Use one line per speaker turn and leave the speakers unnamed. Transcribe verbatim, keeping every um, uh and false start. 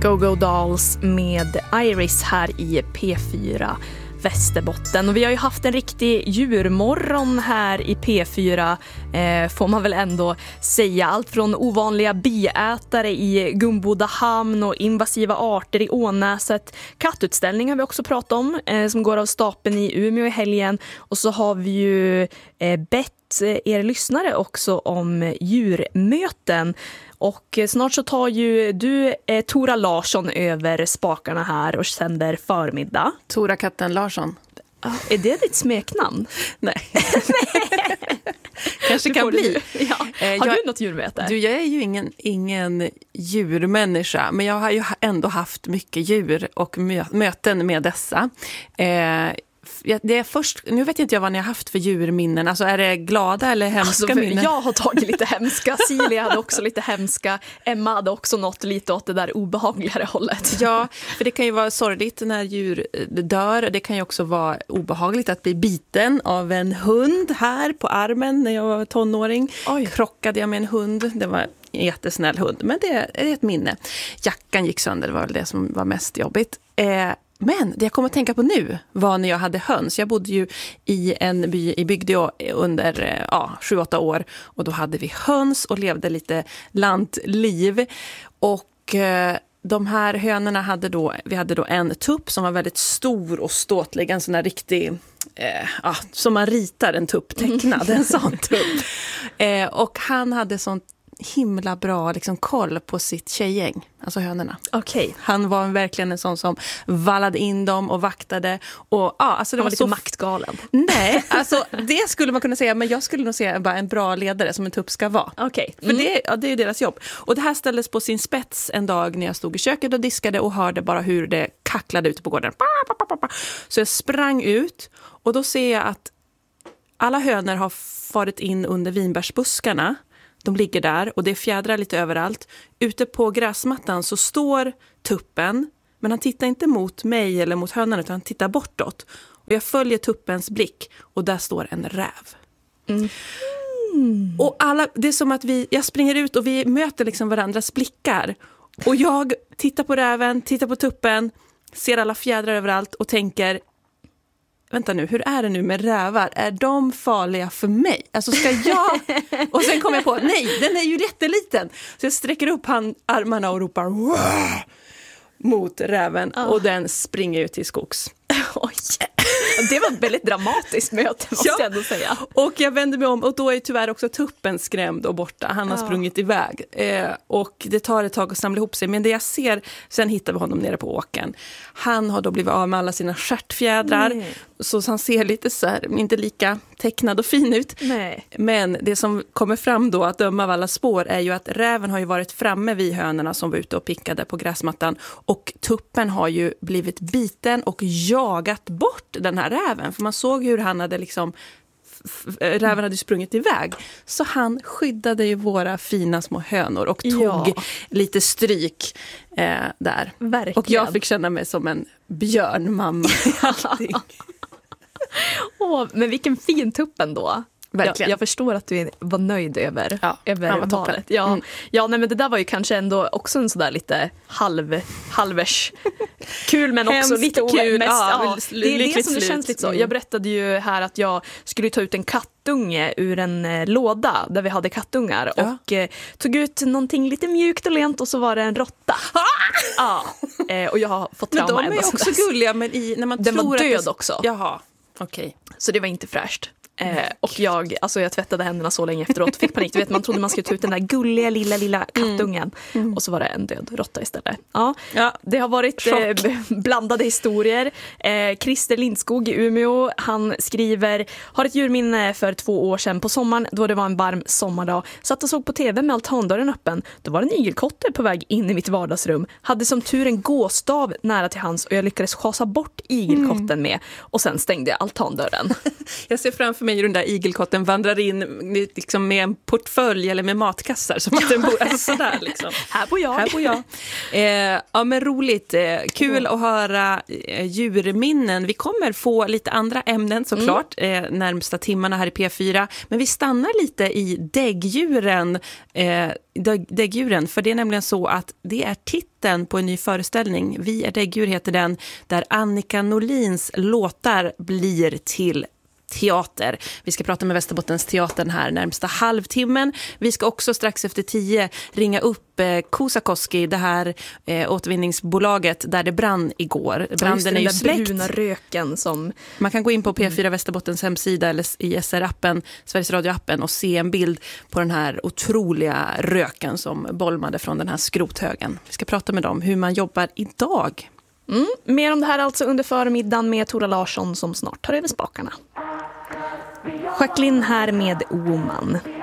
Go-Go Dolls med Iris här i P fyra Västerbotten. Och vi har ju haft en riktig djurmorgon här i P fyra, eh, får man väl ändå säga. Allt från ovanliga biätare i Gumbodahamn och invasiva arter i Ånäset. Kattutställning har vi också pratat om, eh, som går av stapeln i Umeå i helgen. Och så har vi ju eh, bett er lyssnare också om djurmöten. Och snart så tar ju du, eh, Tora Larsson, över spakarna här och sänder förmiddag.
Tora katten Larsson.
Ah, är det ditt smeknamn?
Nej. Kanske kan bli.
Du, ja. Har jag, du något djurmöte?
Du, jag är ju ingen, ingen djurmänniska, men jag har ju ändå haft mycket djur och mö- möten med dessa. Eh, Det är först, nu vet jag inte jag vad ni har haft för djurminnen. Alltså är det glada eller hemska
alltså,
minnen?
Jag har tagit lite hemska. Silja hade också lite hemska. Emma hade också något lite åt det där obehagligare hållet.
Ja, för det kan ju vara sorgligt när djur dör. Det kan ju också vara obehagligt att bli biten av en hund här på armen när jag var tonåring. Oj. Krockade jag med en hund. Det var en jättesnäll hund, men det är ett minne. Jackan gick sönder, det var väl det som var mest jobbigt. Eh, Men det jag kommer att tänka på nu var när jag hade höns. Jag bodde ju i en by i Bygdeå under ja, sju åtta år. Och då hade vi höns och levde lite lantliv. Och eh, de här hönorna hade då, vi hade då en tupp som var väldigt stor och ståtlig. En sån här riktig, eh, ja, som man ritar en tupp tecknad, en sån tupp. Eh, och han hade sånt himla bra liksom, koll på sitt tjejgäng, alltså hönorna.
Okay.
Han var verkligen en sån som vallade in dem och vaktade. Och, ja, alltså det
Han var,
var
lite
så
maktgalen.
Nej, alltså det skulle man kunna säga, men jag skulle nog säga bara en bra ledare som en tupp ska vara.
Okay.
Mm. För det, ja, det är ju deras jobb. Och det här ställdes på sin spets en dag när jag stod i köket och diskade och hörde bara hur det kacklade ute på gården. Så jag sprang ut och då ser jag att alla hönor har farit in under vinbärsbuskarna. De ligger där och det fjädrar lite överallt. Ute på gräsmattan så står tuppen, men han tittar inte mot mig eller mot hönan utan han tittar bortåt. Och jag följer tuppens blick och där står en räv. Mm. Mm. Och alla, det är som att vi, jag springer ut och vi möter liksom varandras blickar. Och jag tittar på räven, tittar på tuppen, ser alla fjädrar överallt och tänker... Vänta nu, hur är det nu med rävar? Är de farliga för mig? Alltså ska jag... Och sen kommer jag på, nej, den är ju jätteliten. Så jag sträcker upp hand, armarna och ropar Wah! Mot räven. Oh. Och den springer ut till skogs.
Oj. Det var ett väldigt dramatiskt möte, måste ja. jag ändå säga.
Och jag vänder mig om och då är tyvärr också tuppen skrämd och borta. Han har ja. sprungit iväg. Eh, och det tar ett tag att samla ihop sig. Men det jag ser, sen hittar vi honom nere på åken. Han har då blivit av med alla sina stjärtfjädrar. Nej. Så han ser lite så här, inte lika tecknad och fin ut. Nej. Men det som kommer fram då, att döma av alla spår, är ju att räven har ju varit framme vid hönorna som var ute och pickade på gräsmattan. Och tuppen har ju blivit biten och jagat bort den här räven. För man såg hur han hade liksom, räven hade sprungit iväg. Så han skyddade ju våra fina små hönor och tog ja. lite stryk eh, där.
Verkligen.
Och jag fick känna mig som en björnmamma.
Åh, men vilken fin tuppen då. Jag, jag förstår att du var nöjd över,
ja,
över
han var
valet. Ja, mm. ja nej, men det där var ju kanske ändå också en sådär lite halv, halvers kul, men också hemskt lite kul. Mest, ja, ja, det är det som det känns lite så. Jag berättade ju här att jag skulle ta ut en kattunge ur en eh, låda där vi hade kattungar ja. och eh, tog ut någonting lite mjukt och lent och så var det en råtta. ja, eh, och jag har fått trauma.
Men de är också gulliga, men i, när man
den
tror
var död
att det...
också.
Jaha, okej. Okay.
Så det var inte fräscht. Eh, och jag, alltså jag tvättade händerna så länge efteråt, fick panik. Du vet, man trodde man skulle ta ut den där gulliga lilla, lilla kattungen. Mm. Mm. Och så var det en död råtta istället. Ja, ja. Det har varit eh, blandade historier. Eh, Christer Lindskog i Umeå, han skriver: har ett djurminne för två år sedan på sommaren, då det var en varm sommardag. Satt och såg på tv med altandörren öppen. Då var en igelkotte på väg in i mitt vardagsrum. Hade som tur en gåstav nära till hans och jag lyckades schasa bort igelkotten mm. med. Och sen stängde jag altandörren.
Jag ser framför mig hur den där igelkotten vandrar in liksom med en portfölj eller med matkassar. Som att den bor, alltså sådär liksom.
Här bor jag.
Här bor jag. Eh, ja, men roligt. Eh, kul att höra eh, djurminnen. Vi kommer få lite andra ämnen såklart mm. eh, närmsta timmarna här i P fyra. Men vi stannar lite i däggdjuren. Eh, däggdjuren, för det är nämligen så att det är titeln på en ny föreställning. Vi är däggdjur heter den, där Annika Norlins låtar blir till teater. Vi ska prata med Västerbottens teatern här närmsta halvtimmen. Vi ska också strax efter tio ringa upp eh, Kuusakoski, det här eh, återvinningsbolaget där det brann igår. Branden
ja,
är ju släckt.
Bruna röken som...
Man kan gå in på P fyra Västerbottens hemsida eller i S R-appen, Sveriges Radio-appen och se en bild på den här otroliga röken som bolmade från den här skrothögen. Vi ska prata med dem hur man jobbar idag.
Mm. Mer om det här alltså under förmiddagen med Tora Larsson som snart tar över spakarna. Jacqueline här med Woman.